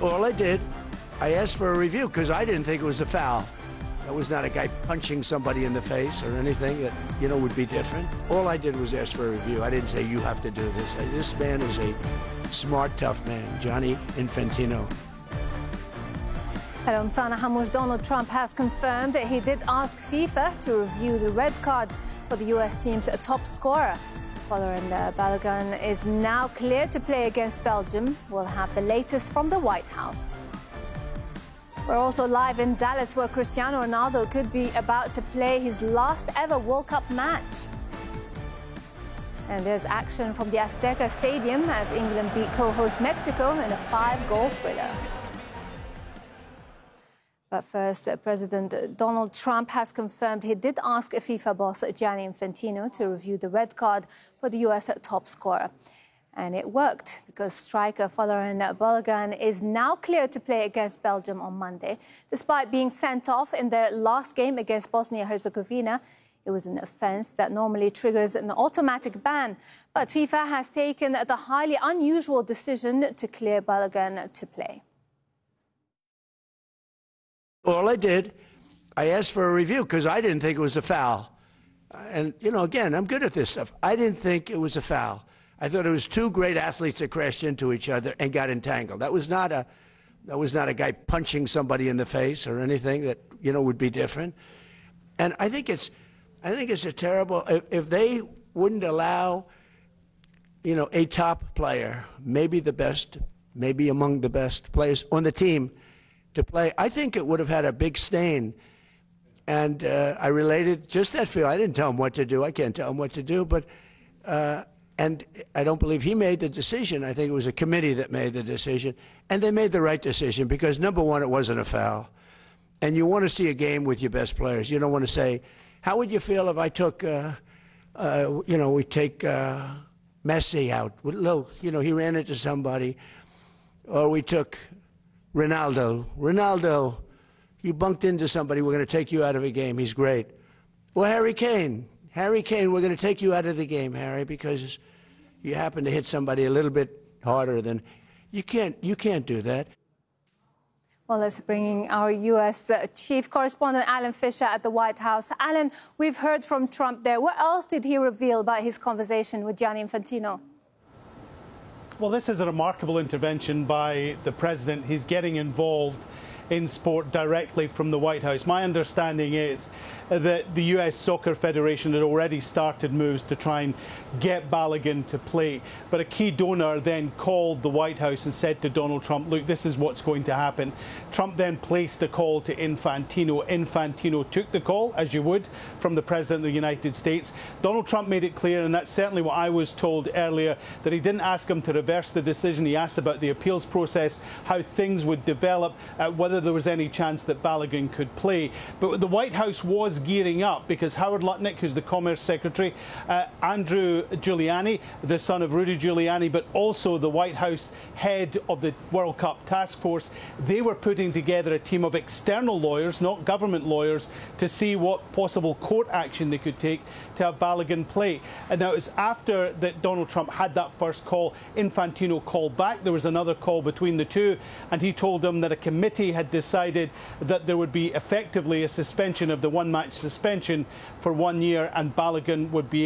All I did, I asked for a review because I didn't think it was a foul. That was not a guy punching somebody in the face or anything that, would be different. All I did was ask for a review. I didn't say, you have to do this. This man is a smart, tough man, Gianni Infantino. Hello, I'm Sana Hamush. Donald Trump has confirmed that he did ask FIFA to review the red card for the U.S. team's top scorer. Following Balogun is now cleared to play against Belgium. We'll have the latest from the White House. We're also live in Dallas, where Cristiano Ronaldo could be about to play his last ever World Cup match. And there's action from the Azteca Stadium as England beat co-host Mexico in a 5-goal thriller. But first, President Donald Trump has confirmed he did ask FIFA boss Gianni Infantino to review the red card for the U.S. top scorer. And it worked, because striker Folarin Balogun is now cleared to play against Belgium on Monday. Despite being sent off in their last game against Bosnia-Herzegovina, it was an offence that normally triggers an automatic ban. But FIFA has taken the highly unusual decision to clear Balogun to play. All I did, I asked for a review because I didn't think it was a foul. And, again, I'm good at this stuff. I didn't think it was a foul. I thought it was two great athletes that crashed into each other and got entangled. That was not a guy punching somebody in the face or anything that, would be different. And I think it's a terrible, if they wouldn't allow, a top player, maybe the best, maybe among the best players on the team to play, I think it would have had a big stain. And I related just that feel. I didn't tell him what to do. I can't tell him what to do. But and I don't believe he made the decision. I think it was a committee that made the decision. And they made the right decision because, number one, it wasn't a foul. And you want to see a game with your best players. You don't want to say, how would you feel if I took, we take Messi out? Look, he ran into somebody. Or we took Ronaldo. Ronaldo, you bunked into somebody. We're going to take you out of a game. He's great. Or Harry Kane. Harry Kane, we're going to take you out of the game, Harry, because you happen to hit somebody a little bit harder than you can't do that. Well, let's bring in our U.S. Chief Correspondent Alan Fisher at the White House. Alan, we've heard from Trump there. What else did he reveal about his conversation with Gianni Infantino? Well, this is a remarkable intervention by the president. He's getting involved in sport directly from the White House. My understanding is that the US Soccer Federation had already started moves to try and get Balogun to play. But a key donor then called the White House and said to Donald Trump, look, this is what's going to happen. Trump then placed a call to Infantino. Infantino took the call, as you would, from the President of the United States. Donald Trump made it clear, and that's certainly what I was told earlier, that he didn't ask him to reverse the decision. He asked about the appeals process, how things would develop, whether there was any chance that Balogun could play. But the White House was gearing up because Howard Lutnick, who's the Commerce Secretary, Andrew Giuliani, the son of Rudy Giuliani, but also the White House head of the World Cup Task Force, they were putting together a team of external lawyers, not government lawyers, to see what possible court action they could take to have Balogun play. And now it's after that Donald Trump had that first call, Infantino called back. There was another call between the two, and he told them that a committee had decided that there would be effectively a suspension of the one-match suspension for 1 year, and Balogun would be